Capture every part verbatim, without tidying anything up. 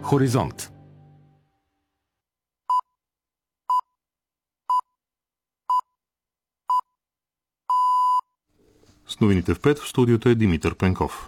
Хоризонт. С новините в пет в студиото е Димитър Пенков.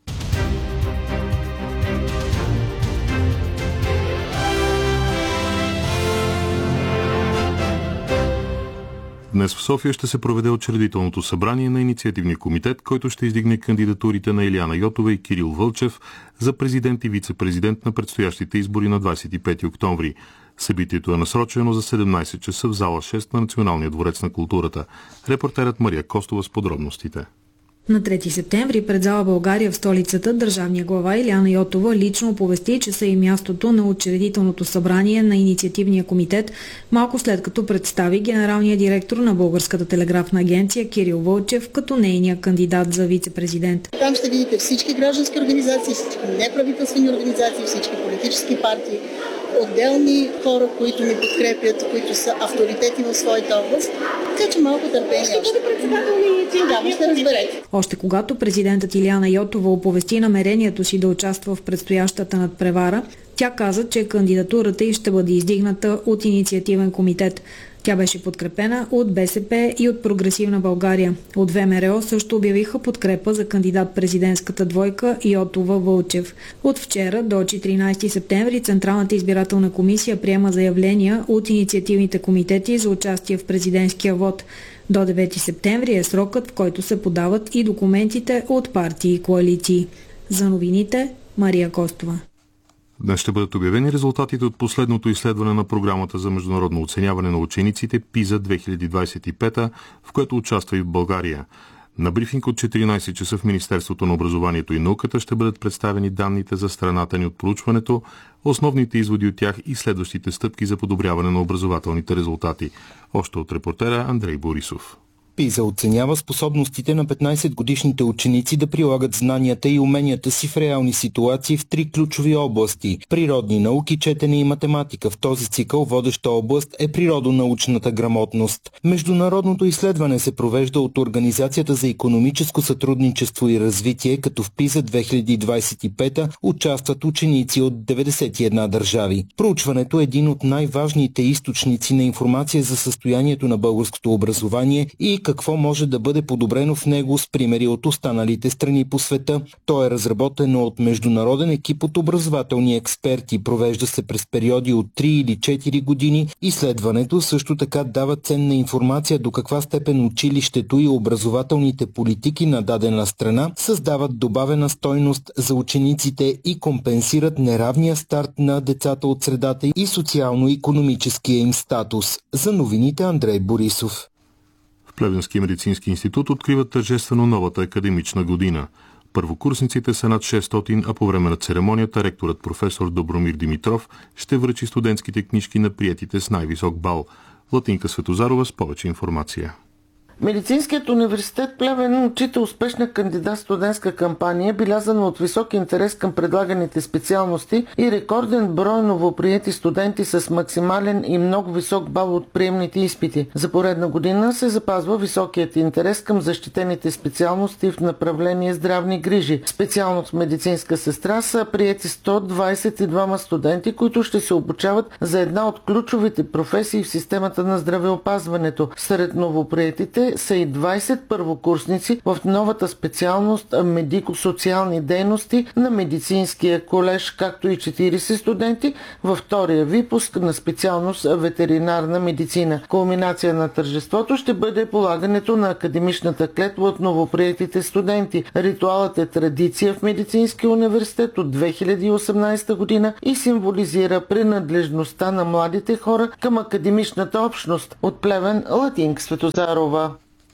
Днес в София ще се проведе учредителното събрание на инициативния комитет, който ще издигне кандидатурите на Илияна Йотова и Кирил Вълчев за президент и вице-президент на предстоящите избори на двадесет и пети октомври. Събитието е насрочено за седемнадесет часа в зала шест на Националния дворец на културата. Репортерът Мария Костова с подробностите. На трети септември пред зала България в столицата държавния глава Илияна Йотова лично оповести часа и мястото на учредителното събрание на инициативния комитет, малко след като представи генералния директор на Българската телеграфна агенция Кирил Вълчев като нейния кандидат за вице-президент. Там ще видите всички граждански организации, всички неправителствени организации, всички политически партии, отделни хора, които ни подкрепят, които са авторитети в своята област. Така че малко търпение. Ще бъде председател на инициатива, ще разберете. Още когато президентът Илияна Йотова оповести намерението си да участва в предстоящата надпревара, тя каза, че кандидатурата й ще бъде издигната от инициативен комитет. Тя беше подкрепена от БСП и от Прогресивна България. От ВМРО също обявиха подкрепа за кандидат-президентската двойка Йотова-Вълчев. От вчера до четиринадесети септември Централната избирателна комисия приема заявления от инициативните комитети за участие в президентския вод. До девети септември е срокът, в който се подават и документите от партии и коалиции. За новините Мария Костова. Днес ще бъдат обявени резултатите от последното изследване на програмата за международно оценяване на учениците ПИЗА две хиляди двадесет и пета, в което участва и в България. На брифинг от четиринадесет часа в Министерството на образованието и науката ще бъдат представени данните за страната ни от проучването, основните изводи от тях и следващите стъпки за подобряване на образователните резултати. Още от репортера Андрей Борисов. ПИЗА оценява способностите на петнадесетгодишните ученици да прилагат знанията и уменията си в реални ситуации в три ключови области – природни науки, четене и математика. В този цикъл водеща област е природонаучната грамотност. Международното изследване се провежда от Организацията за икономическо сътрудничество и развитие, като в ПИЗА две хиляди двадесет и пета участват ученици от деветдесет и една държави. Проучването е един от най-важните източници на информация за състоянието на българското образование и какво може да бъде подобрено в него с примери от останалите страни по света. То е разработено от международен екип от образователни експерти. Провежда се през периоди от три или четири години. Изследването също така дава ценна информация до каква степен училището и образователните политики на дадена страна създават добавена стойност за учениците и компенсират неравния старт на децата от средата и социално-икономическия им статус. За новините Андрей Борисов. Плевенския медицински институт открива тържествено новата академична година. Първокурсниците са над шестстотин, а по време на церемонията ректорът професор Добромир Димитров ще връчи студентските книжки на приетите с най-висок бал. Латинка Светозарова с повече информация. Медицинският университет Плевен отчита успешна кандидат-студентска кампания, белязана от висок интерес към предлаганите специалности и рекорден брой новоприети студенти с максимален и много висок бал от приемните изпити. За поредна година се запазва високият интерес към защитените специалности в направление здравни грижи. Специалност медицинска сестра са приети сто двадесет и двама студенти, които ще се обучават за една от ключовите професии в системата на здравеопазването. Сред новоприетите са и двадесет първокурсници в новата специалност медико-социални дейности на медицинския колеж, както и четиридесет студенти във втория випуск на специалност ветеринарна медицина. Кулминация на тържеството ще бъде полагането на академичната клетва от новоприетите студенти. Ритуалът е традиция в Медицинския университет от две хиляди и осемнадесета година и символизира принадлежността на младите хора към академичната общност. От Плевен, Латинка Светозарова.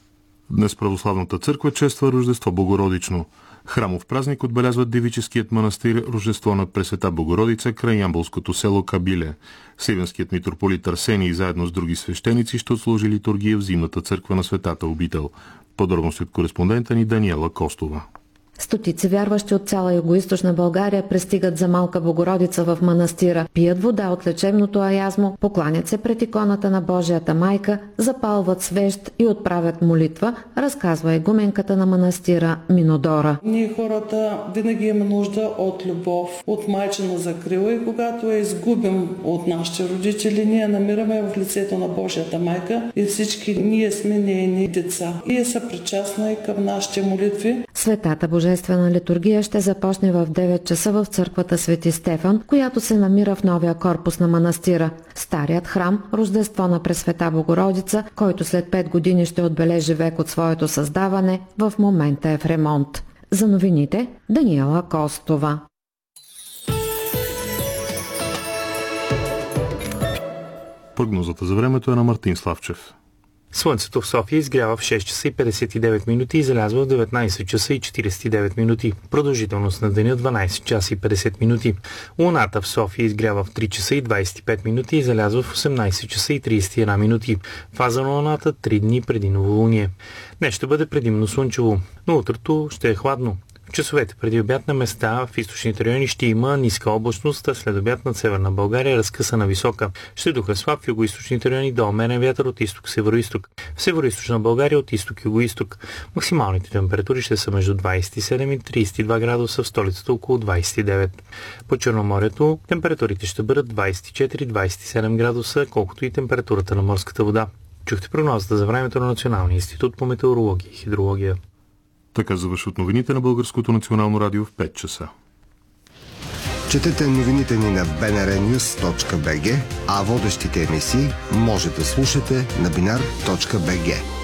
Днес православната църква чества Рождество Богородично. Храмов празник отбелязват девическият манастир Рождество на Пресвета Богородица край ямболското село Кабиле. Сливенският митрополит Арсений заедно с други свещеници ще отслужи литургия в зимната църква на Светата обител. Подробности от кореспондента ни Даниела Костова. Стотици вярващи от цяла югоизточна България пристигат за Малка Богородица в манастира, пият вода от лечебното аязмо, покланят се пред иконата на Божията майка, запалват свещ и отправят молитва, разказва игуменката на манастира Минодора. Ние хората винаги имаме нужда от любов, от майчина закрила и когато я изгубим от нашите родители, ние намираме в лицето на Божията майка и всички ние сме нейни деца и е съпричастна и към нашите молитви. Светата Божествена литургия ще започне в девет часа в църквата Свети Стефан, която се намира в новия корпус на манастира. Старият храм, Рождество на Пресвета Богородица, който след пет години ще отбележи век от своето създаване, в момента е в ремонт. За новините Даниела Костова. Прогнозата за времето е на Мартин Славчев. Слънцето в София изгрява в шест часа и петдесет и девет минути и залязва в деветнайсет часа и четирийсет и девет минути. Продължителност на деня дванайсет часа и петдесет минути. Луната в София изгрява в три часа и двайсет и пет минути и залязва в осемнайсет часа и трийсет и една минути. Фаза на Луната три дни преди новолуние. Днес ще бъде предимно слънчево, но утрото ще е хладно. В часовете преди обяд на места в източните райони ще има ниска облачност, а след обяд над Северна България разкъсана висока. Ще духа слаб в югоизточните райони до умерен вятър от изток-североизток. В североизточна България от изток-югоизток. Максималните температури ще са между двайсет и седем и трийсет и два градуса, в столицата около двайсет и девет. По Черноморието температурите ще бъдат двайсет и четири до двайсет и седем градуса, колкото и температурата на морската вода. Чухте прогнозата за времето на Националния институт по метеорология и хидрология. Така завършват новините на Българското национално радио в пет часа. Четете новините ни на би ен ар нюс точка би джи, а водещите емисии може да слушате на бинар точка би джи.